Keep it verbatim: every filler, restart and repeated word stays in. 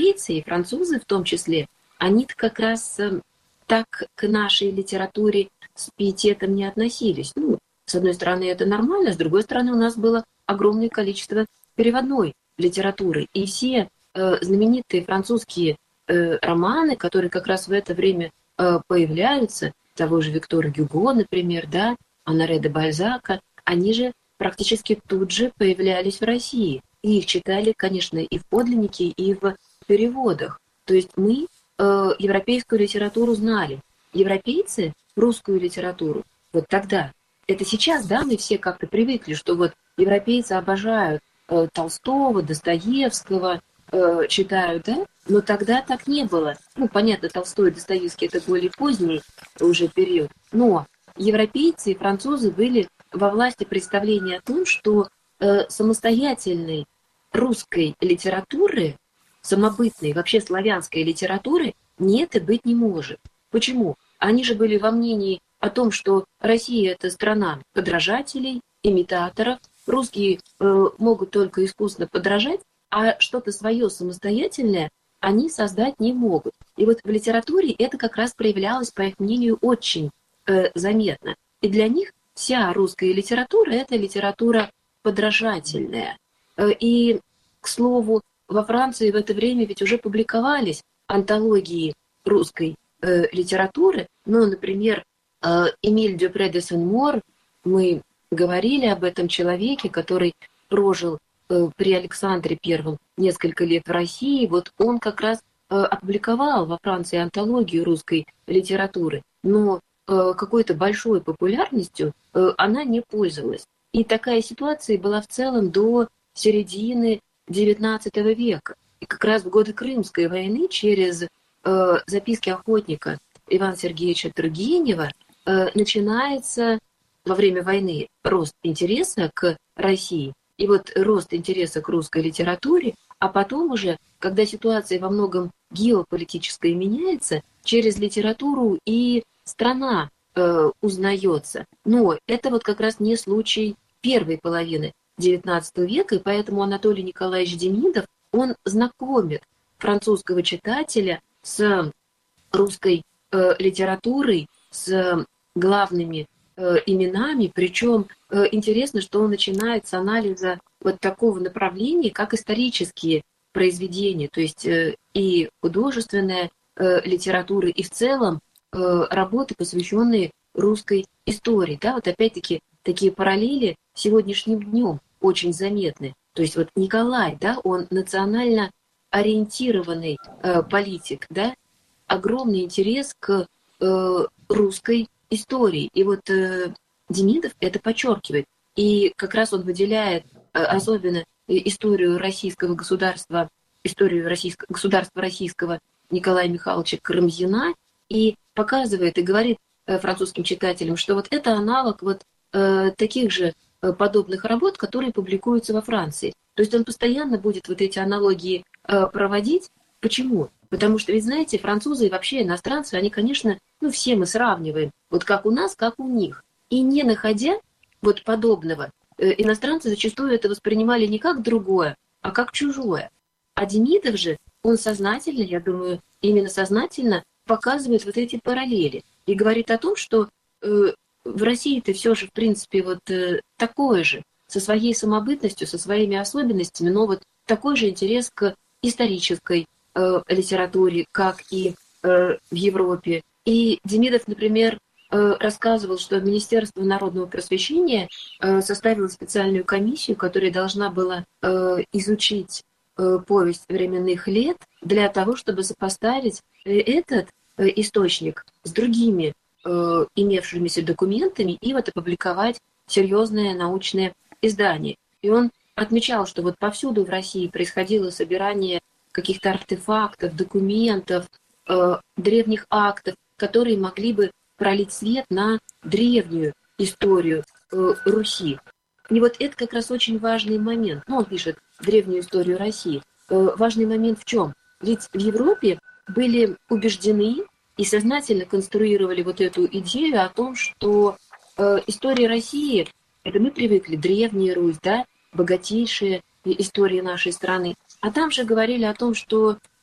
европейцы и французы в том числе, они-то как раз э, так к нашей литературе с пиететом не относились. Ну, с одной стороны, это нормально, с другой стороны, у нас было огромное количество переводной литературы. И все э, знаменитые французские э, романы, которые как раз в это время э, появляются, того же Виктора Гюго, например, да, Оноре де Бальзака, они же практически тут же появлялись в России. И их читали, конечно, и в подлиннике, и в переводах. То есть мы э, европейскую литературу знали. Европейцы русскую литературу вот тогда. Это сейчас, да, мы все как-то привыкли, что вот европейцы обожают э, Толстого, Достоевского, э, читают, да, но тогда так не было. Ну, понятно, Толстой и Достоевский — это более поздний уже период, но европейцы и французы были во власти представления о том, что э, самостоятельной русской литературы, самобытной, вообще славянской литературы нет и быть не может. Почему? Они же были во мнении о том, что Россия — это страна подражателей, имитаторов. Русские э, могут только искусно подражать, а что-то свое самостоятельное они создать не могут. И вот в литературе это как раз проявлялось, по их мнению, очень э, заметно. И для них вся русская литература — это литература подражательная. Э, и, к слову, во Франции в это время ведь уже публиковались антологии русской э, литературы. Ну, например, э, Эмиль Дюпре де Сен-Мор, мы говорили об этом человеке, который прожил э, при Александре Первом несколько лет в России. Вот он как раз э, опубликовал во Франции антологию русской литературы, но э, какой-то большой популярностью э, она не пользовалась. И такая ситуация была в целом до середины девятнадцатого века. И как раз в годы Крымской войны через э, записки охотника Ивана Сергеевича Тургенева э, начинается во время войны рост интереса к России, и вот рост интереса к русской литературе, а потом уже, когда ситуация во многом геополитическая меняется, через литературу и страна э, узнается. Но это вот как раз не случай первой половины девятнадцатого века, и поэтому Анатолий Николаевич Демидов, он знакомит французского читателя с русской э, литературой, с главными э, именами, причем э, интересно, что он начинает с анализа вот такого направления, как исторические произведения, то есть э, и художественная э, литература, и в целом э, работы, посвященные русской истории. Да, вот опять-таки такие параллели сегодняшним днем очень заметны. То есть вот Николай, да, он национально ориентированный э, политик, да, огромный интерес к э, русской истории. И вот э, Демидов это подчеркивает. И как раз он выделяет э, особенно историю российского государства, историю российского, государства российского Николая Михайловича Карамзина и показывает и говорит э, французским читателям, что вот это аналог вот э, таких же э, подобных работ, которые публикуются во Франции. То есть он постоянно будет вот эти аналогии э, проводить. Почему? Потому что, ведь знаете, французы и вообще иностранцы, они, конечно, ну, все мы сравниваем, вот как у нас, как у них. И не находя вот подобного, э, иностранцы зачастую это воспринимали не как другое, а как чужое. А Демидов же, он сознательно, я думаю, именно сознательно показывает вот эти параллели и говорит о том, что э, в России-то все же, в принципе, вот э, такое же, со своей самобытностью, со своими особенностями, но вот такой же интерес к исторической э, литературе, как и э, в Европе. И Демидов, например, э, рассказывал, что Министерство народного просвещения э, составило специальную комиссию, которая должна была э, изучить э, повесть временных лет для того, чтобы сопоставить э, этот э, источник с другими э, имевшимися документами и вот опубликовать серьезное научное издание. И он отмечал, что вот повсюду в России происходило собирание каких-то артефактов, документов, э, древних актов, которые могли бы пролить свет на древнюю историю э, Руси. И вот это как раз очень важный момент. Ну, он пишет древнюю историю России. Э, важный момент в чем? Ведь в Европе были убеждены и сознательно конструировали вот эту идею о том, что э, история России, это мы привыкли, древняя Русь, да, богатейшая история нашей страны. А там же говорили о том, что